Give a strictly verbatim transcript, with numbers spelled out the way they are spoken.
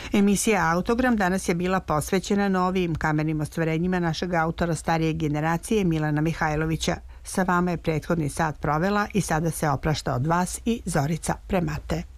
Emisija Autogram danas je bila posvećena novijim kamenim ostvarenjima našeg autora starije generacije Milana Mihajlovića. Sa vama je prethodni sat provela i sada se oprašta od vas i Zorica Premate.